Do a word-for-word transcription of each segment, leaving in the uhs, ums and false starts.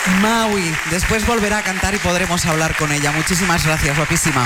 Maui, después volverá a cantar y podremos hablar con ella. Muchísimas gracias, guapísima.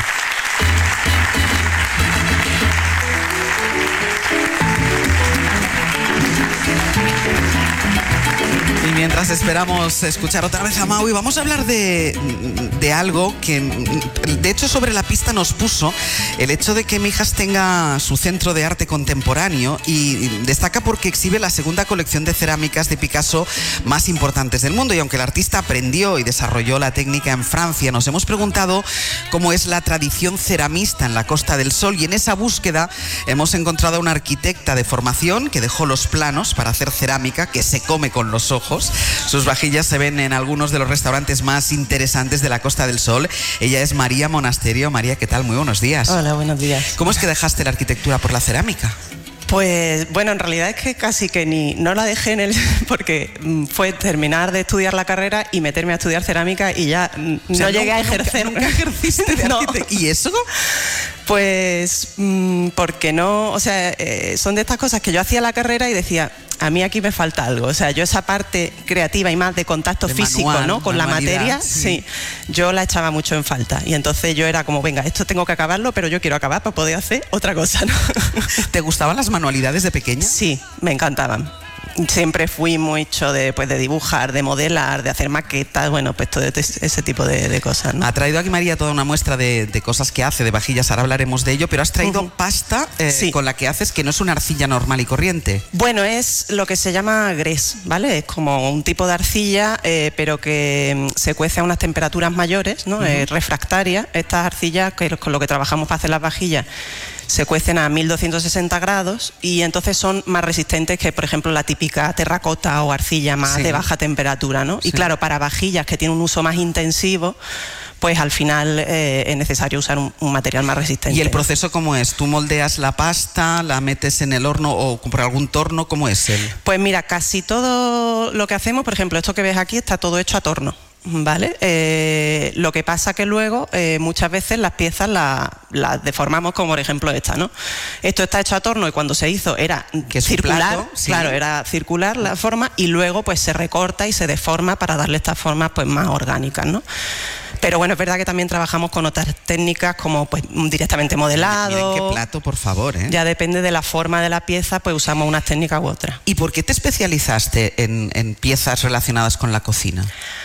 Y mientras esperamos escuchar otra vez a Maui, vamos a hablar de, de algo que, de hecho, sobre la pista nos puso el hecho de que Mijas tenga su centro de arte contemporáneo, y destaca porque exhibe la segunda colección de cerámicas de Picasso más importantes del mundo. Y aunque el artista aprendió y desarrolló la técnica en Francia, nos hemos preguntado cómo es la tradición ceramista en la Costa del Sol, y en esa búsqueda hemos encontrado a una arquitecta de formación que dejó los planos para hacer cerámica que se come con los ojos. Sus vajillas se ven en algunos de los restaurantes más interesantes de la Costa del Sol. Ella es María Monasterio. María, ¿qué tal? Muy buenos días. Hola, buenos días. ¿Cómo es que dejaste la arquitectura por la cerámica? Pues bueno, en realidad es que casi que ni no la dejé en el porque fue terminar de estudiar la carrera y meterme a estudiar cerámica y ya no, o sea, llegué nunca, a ejercer. Nunca, nunca ejerciste de no. arquitectura. ¿Y eso? Pues mmm, porque no, o sea, eh, son de estas cosas que yo hacía la carrera y decía, a mí aquí me falta algo. O sea, yo esa parte creativa y más de contacto de físico, manual, ¿no? Con la materia, sí. sí, yo la echaba mucho en falta. Y entonces yo era como, venga, esto tengo que acabarlo, pero yo quiero acabar para poder hacer otra cosa, ¿no? ¿Te gustaban las manualidades de pequeña? Sí, me encantaban. Siempre fui mucho de, pues, de dibujar, de modelar, de hacer maquetas, bueno, pues todo ese tipo de, de cosas, ¿no? Ha traído aquí María toda una muestra de, de cosas que hace, de vajillas, ahora hablaremos de ello, pero has traído uh-huh. pasta eh, sí. con la que haces, que no es una arcilla normal y corriente. Bueno, es lo que se llama grés, ¿vale? Es como un tipo de arcilla, eh, pero que se cuece a unas temperaturas mayores, ¿no? Uh-huh. eh, refractaria. Estas arcillas, que con lo que trabajamos para hacer las vajillas, se cuecen a mil doscientos sesenta grados y entonces son más resistentes que, por ejemplo, la típica terracota o arcilla más sí. de baja temperatura, ¿no? Sí. Y claro, para vajillas que tienen un uso más intensivo, pues al final eh, es necesario usar un, un material más resistente. ¿Y el proceso cómo es? ¿Tú moldeas la pasta, la metes en el horno o por algún torno? ¿Cómo es él? Pues mira, casi todo lo que hacemos, por ejemplo, esto que ves aquí está todo hecho a torno. ¿Vale? Eh, lo que pasa que luego eh, muchas veces las piezas las, las deformamos, como por ejemplo esta, ¿no? Esto está hecho a torno y cuando se hizo era que circular, plato, sí. claro, era circular la forma y luego pues se recorta y se deforma para darle estas formas pues más orgánicas, ¿no? Pero bueno, es verdad que también trabajamos con otras técnicas como pues directamente modelado. Miren qué plato, por favor, ¿eh? Ya depende de la forma de la pieza, pues usamos unas técnicas u otras. ¿Y por qué te especializaste en, en piezas relacionadas con la cocina?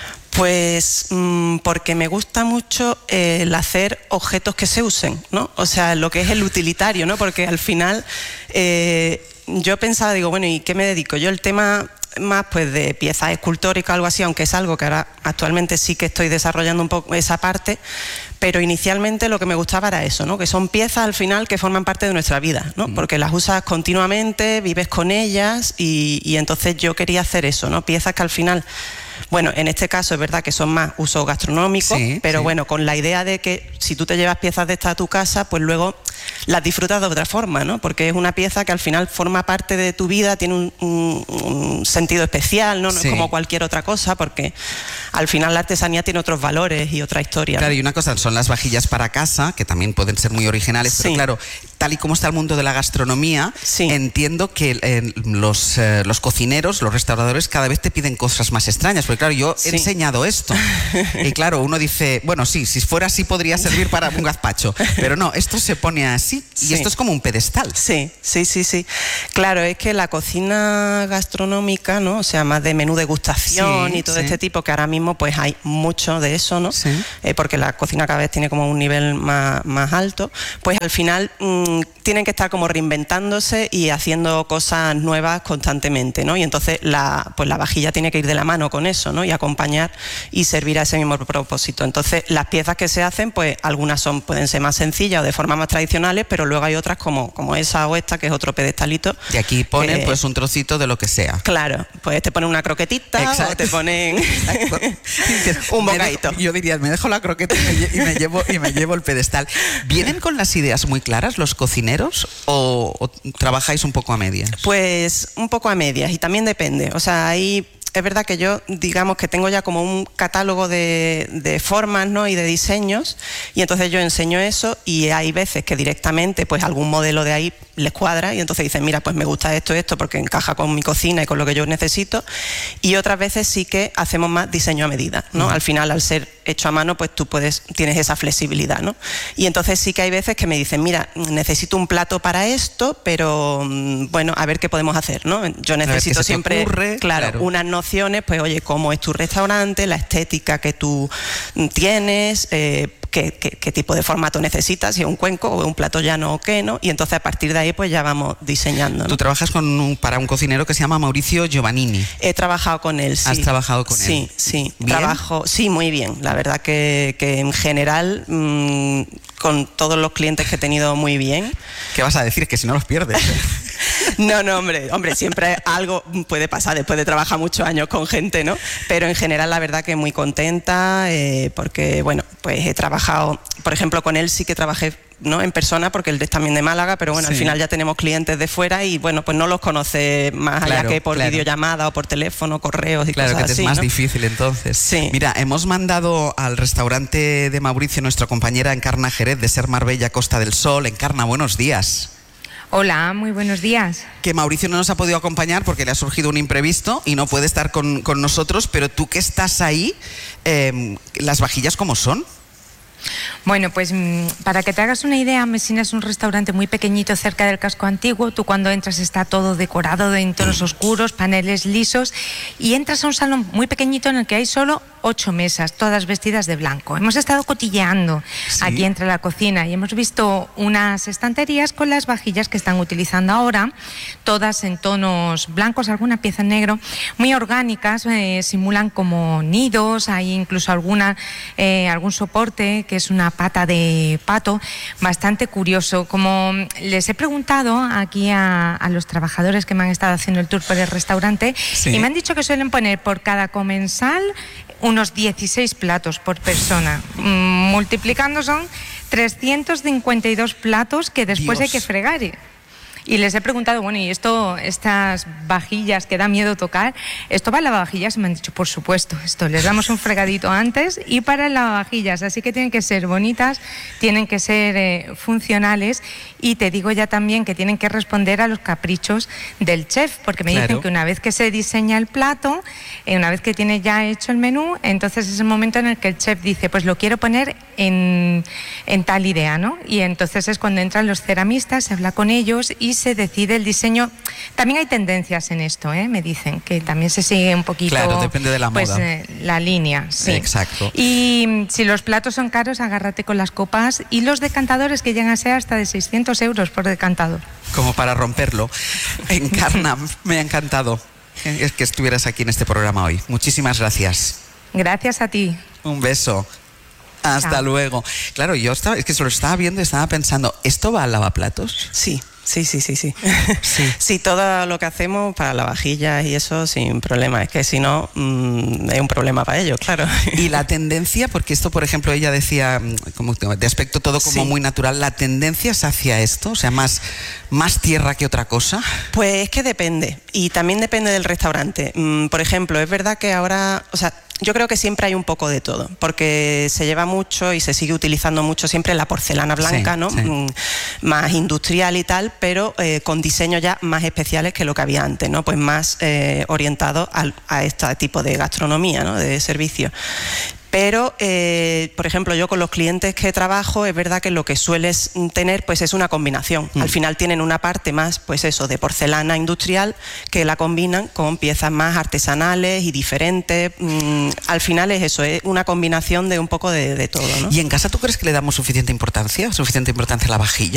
Pues mmm, porque me gusta mucho eh, el hacer objetos que se usen, ¿no? O sea, lo que es el utilitario, ¿no? Porque al final eh, yo pensaba, digo, bueno, ¿y qué me dedico? Yo el tema más pues de piezas escultóricas, algo así, aunque es algo que ahora actualmente sí que estoy desarrollando un poco esa parte, pero inicialmente lo que me gustaba era eso, ¿no? Que son piezas al final que forman parte de nuestra vida, ¿no? Porque las usas continuamente, vives con ellas y, y entonces yo quería hacer eso, ¿no? Piezas que al final, bueno, en este caso es verdad que son más uso gastronómico, sí, pero sí. bueno, con la idea de que si tú te llevas piezas de estas a tu casa, pues luego las disfrutas de otra forma, ¿no? Porque es una pieza que al final forma parte de tu vida, tiene un, un, un sentido especial, ¿no? No sí. es como cualquier otra cosa, porque al final la artesanía tiene otros valores y otra historia. Claro, ¿no? Y una cosa son las vajillas para casa, que también pueden ser muy originales, sí. pero claro, tal y como está el mundo de la gastronomía, sí. entiendo que eh, los, eh, los cocineros, los restauradores cada vez te piden cosas más extrañas, porque claro, yo he sí. enseñado esto y claro, uno dice, bueno, sí, si fuera así podría servir para un gazpacho, pero no, esto se pone así y sí. esto es como un pedestal. Sí, sí, sí, sí. Claro, es que la cocina gastronómica, ¿no? O sea, más de menú degustación sí, y todo sí. este tipo, que ahora mismo pues hay mucho de eso, ¿no? Sí. Eh, porque la cocina cada vez tiene como un nivel más, más alto, pues al final mmm, tienen que estar como reinventándose y haciendo cosas nuevas constantemente, ¿no? Y entonces la, pues la vajilla tiene que ir de la mano con eso, ¿no? Y acompañar y servir a ese mismo propósito. Entonces las piezas que se hacen, pues algunas son, pueden ser más sencillas o de forma más tradicionales, pero luego hay otras como, como esa o esta, que es otro pedestalito. Y aquí ponen que, pues un trocito de lo que sea. Claro, pues te ponen una croquetita. Exacto. O te ponen un bocadito. Yo diría, me dejo la croqueta y me, y me, llevo, y me llevo el pedestal. ¿Vienen con las ideas muy claras los cocineros o, o trabajáis un poco a medias? Pues un poco a medias y también depende. O sea, hay... es verdad que yo, digamos que tengo ya como un catálogo de, de formas, ¿no? Y de diseños, y entonces yo enseño eso, y hay veces que directamente pues algún modelo de ahí les cuadra y entonces dicen, mira, pues me gusta esto, esto porque encaja con mi cocina y con lo que yo necesito, y otras veces sí que hacemos más diseño a medida, ¿no? Uh-huh. Al final, al ser hecho a mano, pues tú puedes, tienes esa flexibilidad, ¿no? Y entonces sí que hay veces que me dicen, mira, necesito un plato para esto, pero bueno, a ver qué podemos hacer, ¿no? Yo necesito siempre, ocurre, claro, claro, unas nociones, pues oye, cómo es tu restaurante, la estética que tú tienes, eh, Qué, qué, qué tipo de formato necesitas, si es un cuenco o un plato llano o qué, ¿no? Y entonces a partir de ahí pues ya vamos diseñando, ¿no? Tú trabajas con un, para un cocinero que se llama Mauricio Giovannini. He trabajado con él, sí. ¿Has trabajado con sí, él? Sí, sí. ¿Bien? Trabajo, sí, muy bien. La verdad que, que en general, mmm, con todos los clientes que he tenido, muy bien. ¿Qué vas a decir? Que si no los pierdes. No, no, hombre, hombre, siempre algo puede pasar después de trabajar muchos años con gente, ¿no? Pero en general la verdad que muy contenta, eh, porque, bueno, pues he trabajado, por ejemplo, con él sí que trabajé, ¿no? En persona, porque él es también de Málaga, pero bueno, sí. Al final ya tenemos clientes de fuera y bueno, pues no los conoce más claro, allá que por claro. videollamada o por teléfono, correos y claro, cosas que así. Es más ¿no? difícil entonces. Sí. Mira, hemos mandado al restaurante de Mauricio nuestra compañera Encarna Jerez de Ser Marbella Costa del Sol. Encarna, buenos días. Hola, muy buenos días. Que Mauricio no nos ha podido acompañar porque le ha surgido un imprevisto y no puede estar con, con nosotros, pero tú que estás ahí, eh, ¿las vajillas cómo son? Bueno, pues para que te hagas una idea, Mesina es un restaurante muy pequeñito cerca del casco antiguo. Tú cuando entras está todo decorado en tonos oscuros, paneles lisos, y entras a un salón muy pequeñito en el que hay solo ocho mesas, todas vestidas de blanco. Hemos estado cotilleando ¿Sí? aquí entre la cocina y hemos visto unas estanterías con las vajillas que están utilizando ahora, todas en tonos blancos, alguna pieza en negro, muy orgánicas, eh, simulan como nidos, hay incluso alguna, eh, algún soporte que es una pata de pato, bastante curioso. Como les he preguntado aquí a, a los trabajadores que me han estado haciendo el tour por el restaurante, ¿Sí? y me han dicho que suelen poner por cada comensal unos dieciséis platos por persona. Mm, multiplicando son trescientos cincuenta y dos platos que después Dios. hay que fregar. Y les he preguntado, bueno, ¿y esto, estas vajillas que da miedo tocar, esto para lavavajillas? Y me han dicho, por supuesto, esto les damos un fregadito antes y para el lavavajillas, así que tienen que ser bonitas, tienen que ser eh, funcionales, y te digo ya también que tienen que responder a los caprichos del chef, porque me claro. dicen que una vez que se diseña el plato, eh, una vez que tiene ya hecho el menú, entonces es el momento en el que el chef dice, pues lo quiero poner en, en tal idea, ¿no? Y entonces es cuando entran los ceramistas, se habla con ellos y se decide el diseño. También hay tendencias en esto, ¿eh? Me dicen que también se sigue un poquito. Claro, depende de la pues, moda. Eh, la línea, sí. Exacto. Y si los platos son caros, agárrate con las copas y los decantadores que llegan a ser hasta de seiscientos euros por decantador. Como para romperlo. Encarna, me ha encantado que estuvieras aquí en este programa hoy. Muchísimas gracias. Gracias a ti. Un beso. Hasta Chao. luego. Claro, yo estaba, es que se lo estaba viendo y estaba pensando, ¿esto va al lavaplatos? Sí. Sí, sí, sí, sí. Sí, sí, todo lo que hacemos para lavavajillas y eso sin problema. Es que si no, mmm, es un problema para ellos, claro. Y la tendencia, porque esto, por ejemplo, ella decía, como de aspecto todo como sí. muy natural, ¿la tendencia es hacia esto? O sea, más, más tierra que otra cosa. Pues es que depende. Y también depende del restaurante. Mm, por ejemplo, es verdad que ahora, o sea, yo creo que siempre hay un poco de todo, porque se lleva mucho y se sigue utilizando mucho siempre la porcelana blanca, sí, ¿no? Sí. Mm, más industrial y tal, pero eh, con diseños ya más especiales que lo que había antes, ¿no? Pues más eh, orientado a, a este tipo de gastronomía, ¿no? De servicio. Pero, eh, por ejemplo, yo con los clientes que trabajo, es verdad que lo que sueles tener pues es una combinación. Mm. Al final tienen una parte más, pues eso, de porcelana industrial, que la combinan con piezas más artesanales y diferentes. Mm, al final es eso, es una combinación de un poco de, de todo, ¿no? ¿Y en casa tú crees que le damos suficiente importancia, suficiente importancia a la vajilla?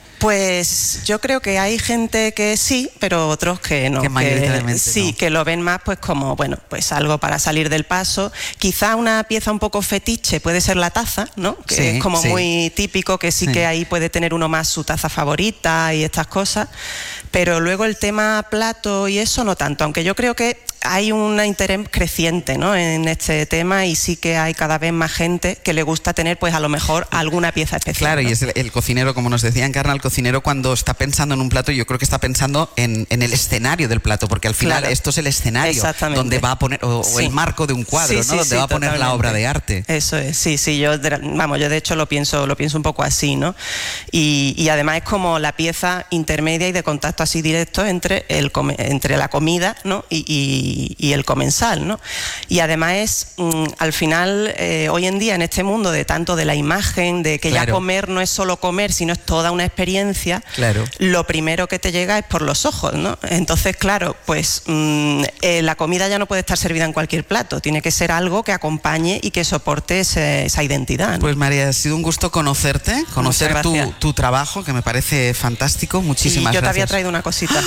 Pues yo creo que hay gente que sí, pero otros que no. Que mayoritariamente que, sí, no. que lo ven más pues como, bueno, pues algo para salir del paso. Quizá una pieza un poco fetiche puede ser la taza, ¿no? Que sí, es como sí. muy típico, que sí, sí que ahí puede tener uno más su taza favorita y estas cosas. Pero luego el tema plato y eso no tanto, aunque yo creo que hay un interés creciente, ¿no?, en este tema, y sí que hay cada vez más gente que le gusta tener, pues a lo mejor alguna pieza especial. Claro, ¿no? y es el, el cocinero, como nos decía Encarna, el cocinero cuando está pensando en un plato, yo creo que está pensando en, en el escenario del plato, porque al final Claro. esto es el escenario donde va a poner, o, Sí. o el marco de un cuadro, Sí, ¿no? sí, Donde sí, va a poner totalmente. la obra de arte. Eso es, sí, sí, yo, vamos, yo de hecho lo pienso, lo pienso un poco así, ¿no? Y, y además es como la pieza intermedia y de contacto así directo entre, el, entre la comida, ¿no?, y, y, y el comensal, ¿no? Y además es, mmm, al final, eh, hoy en día en este mundo de tanto de la imagen, de que Claro. ya comer no es solo comer, sino es toda una experiencia, Claro. lo primero que te llega es por los ojos, ¿no? Entonces, claro, pues mmm, eh, la comida ya no puede estar servida en cualquier plato, tiene que ser algo que acompañe y que soporte ese, esa identidad, ¿no? Pues María, ha sido un gusto conocerte, conocer Muchas tu, gracias. tu trabajo, que me parece fantástico. Muchísimas y yo te gracias. había traído una cosita.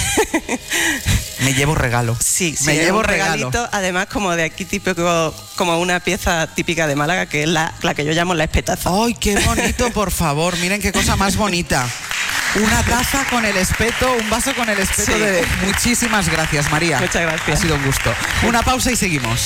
Me llevo regalo. Sí, sí, me es llevo un regalo. regalito, además como de aquí típico, como una pieza típica de Málaga, que es la, la que yo llamo la espetaza. ¡Ay, qué bonito, por favor! Miren qué cosa más bonita. Una taza con el espeto, un vaso con el espeto Sí. de... Muchísimas gracias, María. Muchas gracias. Ha sido un gusto. Una pausa y seguimos.